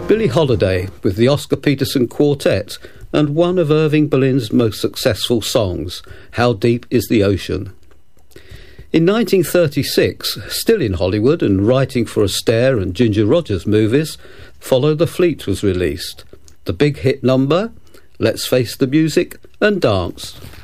Billie Holiday with the Oscar Peterson Quartet and one of Irving Berlin's most successful songs, How Deep Is the Ocean. In 1936, still in Hollywood and writing for Astaire and Ginger Rogers movies, Follow the Fleet was released. The big hit number, Let's Face the Music and Dance.